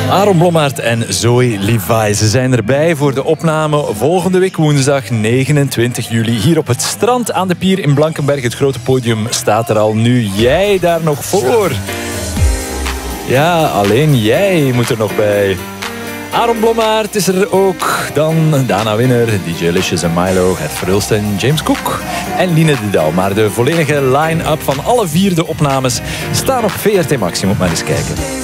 Aaron Blommaert en Zoe Levi. Ze zijn erbij voor de opname volgende week woensdag 29 juli. Hier op het strand aan de pier in Blankenberg. Het grote podium staat er al. Nu jij daar nog voor. Ja, alleen jij moet er nog bij. Aaron Blommaert is er ook. Dan Dana Winner, DJ Licious en Milo, Het Verhulst en James Cook. En Line de Douw. Maar de volledige line-up van alle 4 de opnames staan op VRT Max. Je moet maar eens kijken.